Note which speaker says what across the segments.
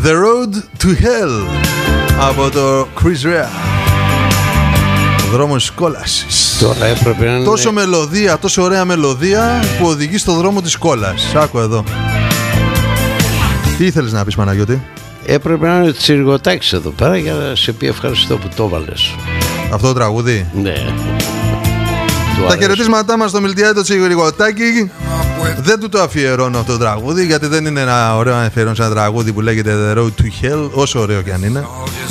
Speaker 1: The Road to Hell από το Chris Rea. Ο δρόμος της κόλασης.
Speaker 2: Τώρα έπρεπε να είναι...
Speaker 1: Τόσο μελωδία, τόσο ωραία μελωδία που οδηγεί στο δρόμο της κόλας. Άκου εδώ. Τι ήθελες να πεις, Παναγιώτη?
Speaker 2: Έπρεπε να είναι Τσιριγωτάκης εδώ πέρα για να σε πει ευχαριστώ που το έβαλες.
Speaker 1: Αυτό το τραγούδι.
Speaker 2: Ναι.
Speaker 1: Τα χαιρετίσματά μας στο Μιλτιάδη Τσιριγωτάκη. Δεν του το αφιερώνω αυτό το τραγούδι, γιατί δεν είναι ένα ωραίο αφιερώνω σε ένα τραγούδι που λέγεται The Road to Hell, όσο ωραίο και αν είναι.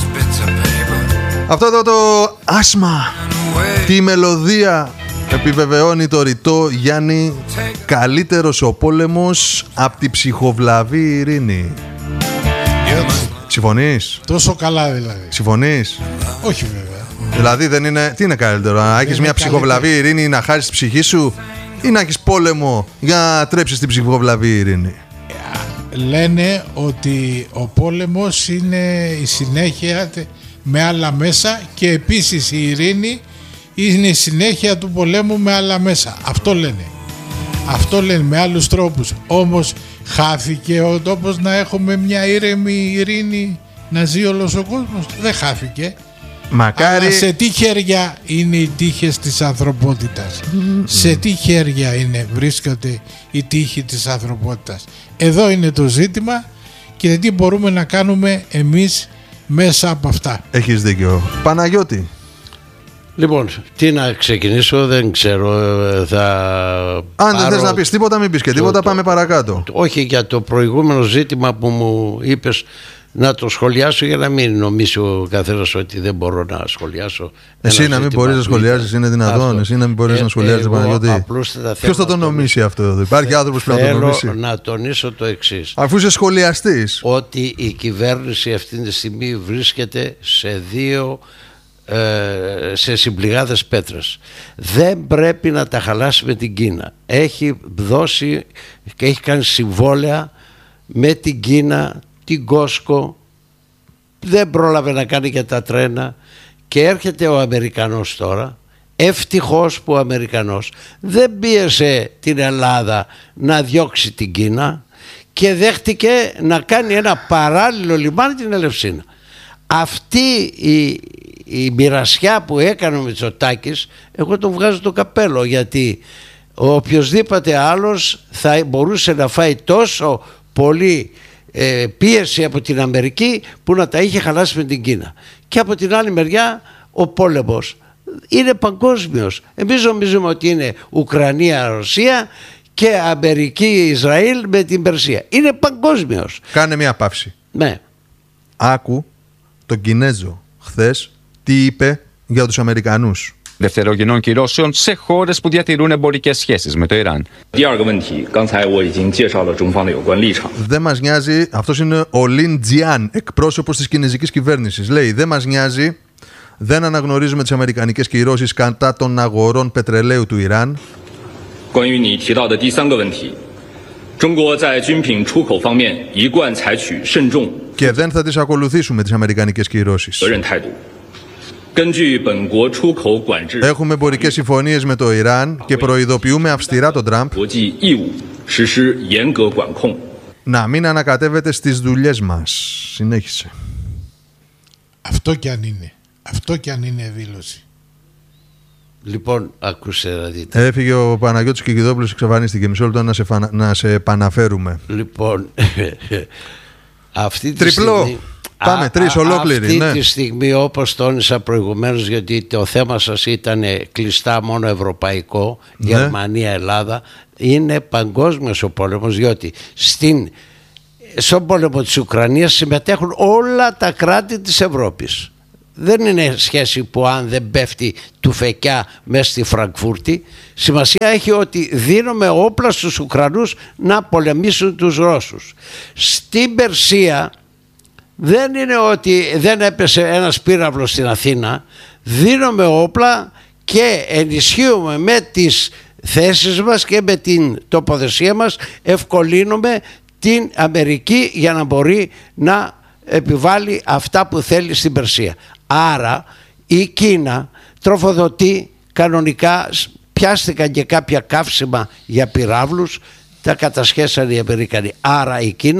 Speaker 1: Αυτό εδώ το άσμα, τη μελωδία επιβεβαιώνει το ρητό Γιάννη, καλύτερος ο πόλεμος απ' τη ψυχοβλαβή ειρήνη. Συμφωνείς?
Speaker 3: Τόσο καλά δηλαδή.
Speaker 1: Συμφωνείς?
Speaker 3: Όχι βέβαια.
Speaker 1: Δηλαδή δεν είναι, τι είναι καλύτερο, να έχεις μια ψυχοβλαβή ειρήνη να χάσεις τη ψυχή σου, ή να έχεις πόλεμο για να τρέψεις την ψυχοβλαβή ειρήνη?
Speaker 3: Λένε ότι ο πόλεμος είναι η συνέχεια με άλλα μέσα, και επίσης η ειρήνη είναι η συνέχεια του πολέμου με άλλα μέσα. Αυτό λένε. Αυτό λένε με άλλους τρόπους. Όμως χάθηκε ο τόπος να έχουμε μια ήρεμη ειρήνη, να ζει όλος ο κόσμος? Δεν χάθηκε.
Speaker 1: Μακάρι.
Speaker 3: Αλλά σε τι χέρια είναι οι τύχες της ανθρωπότητας? Σε τι χέρια βρίσκεται η τύχη της ανθρωπότητας? Εδώ είναι το ζήτημα, και τι μπορούμε να κάνουμε εμείς μέσα από αυτά.
Speaker 1: Έχεις δίκιο. Παναγιώτη.
Speaker 2: Λοιπόν, τι να ξεκινήσω, δεν ξέρω.
Speaker 1: Αν δεν θες να πεις τίποτα, μην πεις και τίποτα, πάμε παρακάτω.
Speaker 2: Όχι, για το προηγούμενο ζήτημα που μου είπες να το σχολιάσω, για να μην νομίσει ο καθένας ότι δεν μπορώ να σχολιάσω.
Speaker 1: Εσύ να μην μπορείς να σχολιάσεις, είναι δυνατόν? Εσύ να μην μπορείς να σχολιάσεις, Παναγιώτη? Ποιος θα το νομίσει αυτό εδώ? Υπάρχει άνθρωπος που να το νομίσει?
Speaker 2: Θέλω να τονίσω το εξής.
Speaker 1: Αφού είσαι σχολιαστής.
Speaker 2: Ότι η κυβέρνηση αυτή τη στιγμή βρίσκεται σε συμπληγάδες πέτρες. Δεν πρέπει να τα χαλάσει με την Κίνα. Έχει δώσει και έχει κάνει συμβόλαια με την Κίνα, την Κόσκο, δεν πρόλαβε να κάνει και τα τρένα, και έρχεται ο Αμερικανός τώρα. Ευτυχώς που ο Αμερικανός δεν πίεσε την Ελλάδα να διώξει την Κίνα και δέχτηκε να κάνει ένα παράλληλο λιμάνι την Ελευσίνα. Αυτή η μοιρασιά που έκανε ο Μητσοτάκης, εγώ τον βγάζω το καπέλο, γιατί ο οποιοσδήποτε άλλος θα μπορούσε να φάει τόσο πολύ πίεση από την Αμερική που να τα είχε χαλάσει με την Κίνα. Και από την άλλη μεριά ο πόλεμος είναι παγκόσμιος. Εμείς νομίζουμε ότι είναι Ουκρανία-Ρωσία και Αμερική-Ισραήλ με την Περσία. Είναι παγκόσμιος.
Speaker 1: Κάνε μια παύση.
Speaker 2: Ναι.
Speaker 1: Άκου τον Κινέζο χθες τι είπε για τους Αμερικανούς.
Speaker 4: Δευτερογενών κυρώσεων σε χώρες που διατηρούν εμπορικές σχέσεις με το Ιράν.
Speaker 1: Δεν μας νοιάζει, αυτός είναι ο Λιν Τζιάν, εκπρόσωπος της κινέζικης κυβέρνησης. Λέει, δεν μας νοιάζει, δεν αναγνωρίζουμε τις αμερικανικές κυρώσεις κατά των αγορών πετρελαίου του Ιράν. Και δεν θα τις ακολουθήσουμε τις αμερικανικές κυρώσεις. Έχουμε εμπορικές συμφωνίες με το Ιράν και προειδοποιούμε αυστηρά τον Τραμπ να μην ανακατεύεται στις δουλειές μας. Συνέχισε.
Speaker 3: Αυτό κι αν είναι. Αυτό κι αν είναι δήλωση.
Speaker 2: Λοιπόν, ακούσε να δείτε.
Speaker 1: Έφυγε ο Παναγιώτης Κικιδόπουλος, εξαφανίστηκε. Μισό λεπτό να σε επαναφέρουμε.
Speaker 2: Λοιπόν, αυτή τη
Speaker 1: τριπλό.
Speaker 2: στιγμή...
Speaker 1: Πάμε, τρεις ολόκληροι.
Speaker 2: Αυτή τη στιγμή, όπως τόνισα προηγουμένως, γιατί το θέμα σας ήταν κλειστά μόνο ευρωπαϊκό, Γερμανία, Ελλάδα, είναι παγκόσμιος ο πόλεμος, διότι στον πόλεμο της Ουκρανίας συμμετέχουν όλα τα κράτη της Ευρώπης. Δεν είναι σχέση που αν δεν πέφτει του φεκιά μέσα στη Φραγκφούρτη. Σημασία έχει ότι δίνουμε όπλα στους Ουκρανούς να πολεμήσουν τους Ρώσους. Στην Περσία δεν είναι ότι δεν έπεσε ένας πύραυλος στην Αθήνα. Δίνουμε όπλα και ενισχύουμε με τις θέσεις μας και με την τοποθεσία μας, ευκολύνουμε την Αμερική για να μπορεί να επιβάλλει αυτά που θέλει στην Περσία. Άρα η Κίνα τροφοδοτεί κανονικά, πιάστηκαν και κάποια καύσιμα για πυράβλους, τα κατασχέσαν οι Αμερικανοί. Άρα η Κίνα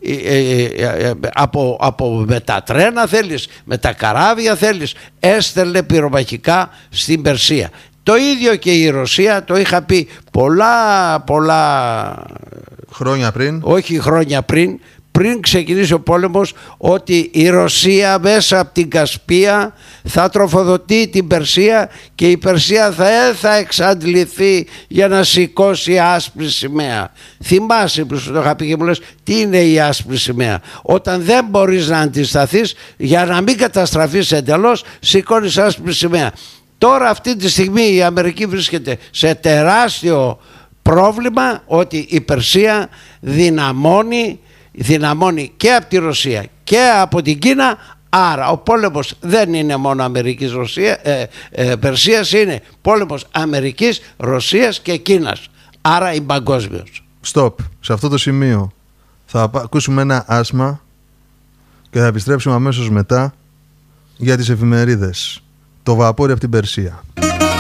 Speaker 2: με τα τρένα θέλεις, με τα καράβια θέλεις, έστελνε πυρομαχικά στην Περσία. Το ίδιο και η Ρωσία, το είχα πει πολλά
Speaker 1: χρόνια πριν,
Speaker 2: όχι χρόνια πριν ξεκινήσει ο πόλεμος, ότι η Ρωσία μέσα από την Κασπία θα τροφοδοτεί την Περσία και η Περσία θα εξαντληθεί για να σηκώσει άσπρη σημαία. Θυμάσαι που σου το είχα πει και μου λες τι είναι η άσπρη σημαία? Όταν δεν μπορείς να αντισταθείς, για να μην καταστραφείς εντελώς, σηκώνεις άσπρη σημαία. Τώρα αυτή τη στιγμή η Αμερική βρίσκεται σε τεράστιο πρόβλημα, ότι η Περσία δυναμώνει και από τη Ρωσία και από την Κίνα. Άρα ο πόλεμος δεν είναι μόνο Αμερικής Περσίας, είναι πόλεμος Αμερικής, Ρωσίας και Κίνας. Άρα είναι παγκόσμιος.
Speaker 1: Στοπ. Σε αυτό το σημείο θα ακούσουμε ένα άσμα και θα επιστρέψουμε αμέσως μετά για τις εφημερίδες. Το βαπόρι από την Περσία.